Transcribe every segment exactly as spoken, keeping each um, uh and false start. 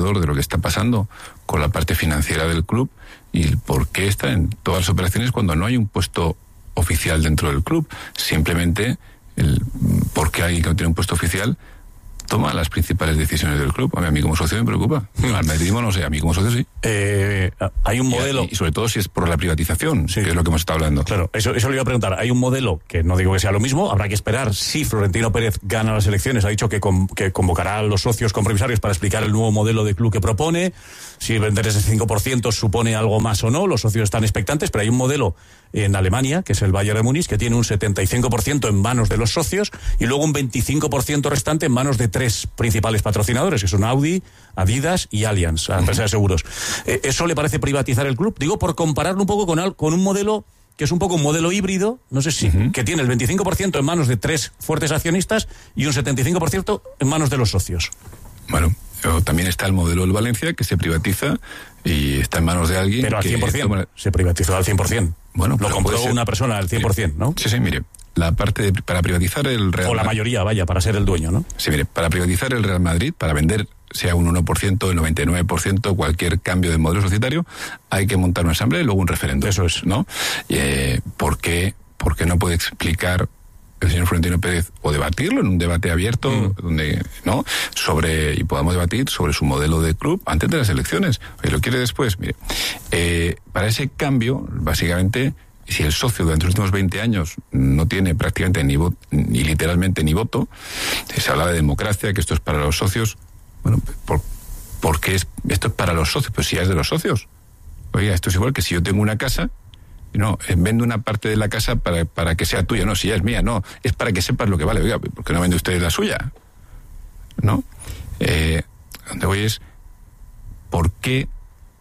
conocedor de lo que está pasando con la parte financiera del club y el por qué está en todas las operaciones cuando no hay un puesto oficial dentro del club. Simplemente el por qué alguien que no tiene un puesto oficial toma las principales decisiones del club. A mí, a mí como socio me preocupa. Al madridismo no sé, a mí como socio sí. Eh, hay un modelo... Y, y sobre todo si es por la privatización, sí, que es lo que hemos estado hablando. Claro, eso, eso le iba a preguntar. Hay un modelo que no digo que sea lo mismo, habrá que esperar si Florentino Pérez gana las elecciones. Ha dicho que, con, que convocará a los socios compromisarios para explicar el nuevo modelo de club que propone, si vender ese cinco por ciento supone algo más o no. Los socios están expectantes, pero hay un modelo en Alemania, que es el Bayern de Múnich, que tiene un setenta y cinco por ciento en manos de los socios y luego un veinticinco por ciento restante en manos de tres principales patrocinadores, que son Audi, Adidas y Allianz, la empresa de seguros. Eh, ¿Eso le parece privatizar el club? Digo, por compararlo un poco con, al, con un modelo que es un poco un modelo híbrido, no sé si, uh-huh. que tiene el veinticinco por ciento en manos de tres fuertes accionistas y un setenta y cinco por ciento en manos de los socios. Bueno, también está el modelo del Valencia, que se privatiza y está en manos de alguien. Pero al que cien por ciento, toma... se privatizó al cien por ciento. Bueno, lo compró una persona al cien por ciento, ¿no? Sí, sí, mire, la parte de, para privatizar el Real O la mayoría, vaya, para ser el dueño, ¿no? Sí, mire, para privatizar el Real Madrid, para vender, sea un uno por ciento, el noventa y nueve por ciento, cualquier cambio de modelo societario, hay que montar una asamblea y luego un referéndum. Eso es. ¿No? Eh, ¿por qué, por qué no puede explicar el señor Florentino Pérez o debatirlo en un debate abierto mm. donde no sobre y podamos debatir sobre su modelo de club antes de las elecciones? ¿Y lo quiere después? Mire, eh, para ese cambio, básicamente, si el socio durante los últimos veinte años no tiene prácticamente ni, vo- ni literalmente ni voto, se habla de democracia, que esto es para los socios. Bueno, ¿por, ¿por qué es, esto es para los socios? Pues si ya es de los socios. Oiga, esto es igual que si yo tengo una casa. No, vendo una parte de la casa para, para que sea tuya. No, si ya es mía, no. Es para que sepas lo que vale. Oiga, ¿por qué no vende usted la suya? ¿No? Eh, donde voy es, ¿por qué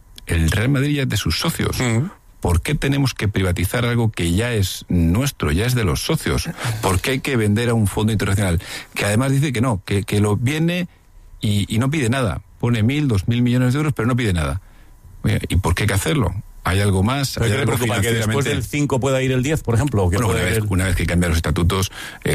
el Real Madrid ya es de sus socios? Uh-huh. ¿Por qué tenemos que privatizar algo que ya es nuestro, ya es de los socios? ¿Por qué hay que vender a un fondo internacional que además dice que no, que, que lo viene y, y no pide nada? Pone mil, dos mil millones de euros, pero no pide nada. Oiga, ¿y por qué hay que hacerlo? ¿Hay algo más? ¿Hay algo algo preocupa que después del cinco pueda ir el diez, por ejemplo? ¿O que bueno, una vez, el... una vez que cambian los estatutos,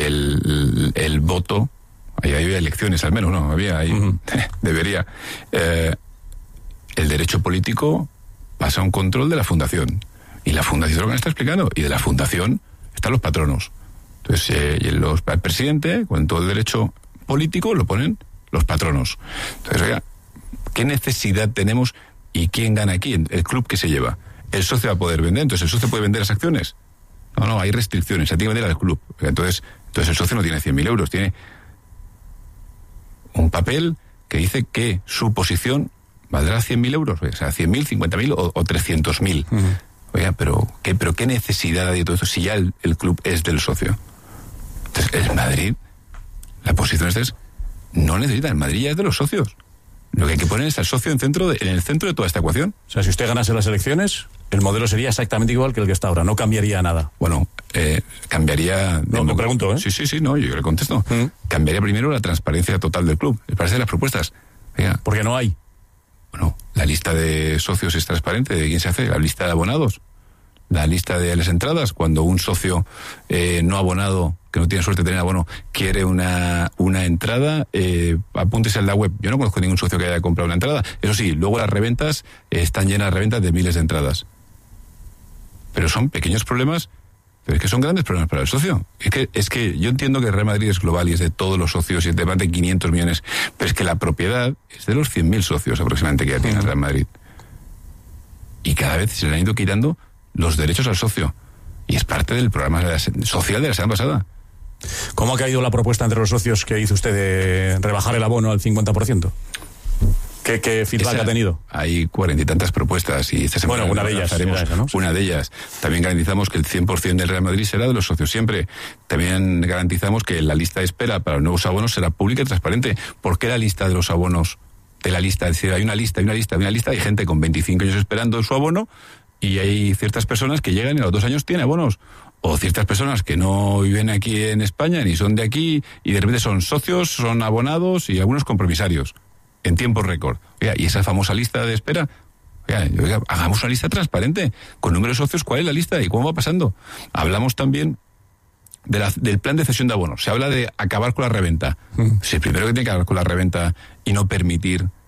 el, el, el voto, ahí había elecciones al menos, ¿no? Había ahí, uh-huh. debería. Eh, el derecho político pasa a un control de la fundación. Y la fundación es lo que me está explicando. Y de la fundación están los patronos. Entonces, eh, y los, el presidente, con todo el derecho político, lo ponen los patronos. Entonces, oiga, ¿qué necesidad tenemos? ¿Y quién gana aquí? El club que se lleva. El socio va a poder vender, entonces el socio puede vender las acciones. No, no, hay restricciones, se tiene que vender al club. Entonces, entonces el socio no tiene cien mil euros, tiene un papel que dice que su posición valdrá cien mil euros, o sea, cien mil, cincuenta mil o, o trescientos mil. Uh-huh. Oiga, pero ¿qué, pero ¿qué necesidad hay de todo esto si ya el, el club es del socio? Entonces, el Madrid, la posición esta es, no necesita, el Madrid ya es de los socios. Lo que hay que poner es al socio en, centro de, en el centro de toda esta ecuación. O sea, si usted ganase las elecciones, el modelo sería exactamente igual que el que está ahora, no cambiaría nada. Bueno, eh, cambiaría... No, me pregunto, ¿eh? Sí, sí, sí, no, yo le contesto. ¿Mm? Cambiaría primero la transparencia total del club. ¿Les parece las propuestas? Oiga, porque no hay. Bueno, la lista de socios es transparente. ¿De quién se hace? La lista de abonados. La lista de las entradas. Cuando un socio eh, no abonado, que no tiene suerte de tener abono, quiere una, una entrada, eh, apúntese en la web. Yo no conozco ningún socio que haya comprado una entrada. Eso sí, luego las reventas eh, están llenas de reventas de miles de entradas. Pero son pequeños problemas, pero es que son grandes problemas para el socio. Es que, es que yo entiendo que el Real Madrid es global y es de todos los socios y es de más de quinientos millones, pero es que la propiedad es de los cien mil socios aproximadamente que ya tiene el Real Madrid. Y cada vez se le han ido quitando los derechos al socio. Y es parte del programa de la, social de la semana pasada. ¿Cómo ha caído la propuesta entre los socios que hizo usted de rebajar el abono al cincuenta por ciento? ¿Qué, qué feedback esa, ha tenido? Hay cuarenta y tantas propuestas y esta semana bueno, una de ellas haremos esa, ¿no? Una de ellas. También garantizamos que el cien por ciento del Real Madrid será de los socios siempre. También garantizamos que la lista de espera para los nuevos abonos será pública y transparente. ¿Por qué la lista de los abonos? De la lista, es decir, hay una lista, hay una lista, hay una lista, hay gente con veinticinco años esperando su abono y hay ciertas personas que llegan y a los dos años tienen abonos. O ciertas personas que no viven aquí en España ni son de aquí y de repente son socios, son abonados y algunos compromisarios. En tiempo récord. Oiga, y esa famosa lista de espera, oiga, oiga, hagamos una lista transparente, con número de socios, cuál es la lista y cómo va pasando. Hablamos también de la, del plan de cesión de abonos. Se habla de acabar con la reventa. Mm. Si el primero que tiene que acabar con la reventa y no permitir